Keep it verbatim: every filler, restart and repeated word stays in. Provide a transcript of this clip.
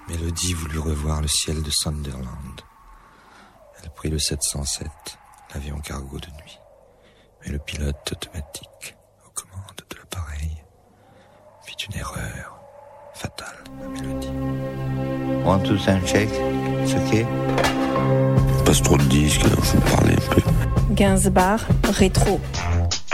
Mélodie voulut revoir le ciel de Sunderland. Elle prit le sept cent sept, l'avion cargo de nuit. Mais le pilote automatique, aux commandes de l'appareil, fit une erreur fatale à Mélodie. One, two, sound check. C'est ok. Passe trop de disques, alors je vais parler un peu. Gainsbourg, rétro.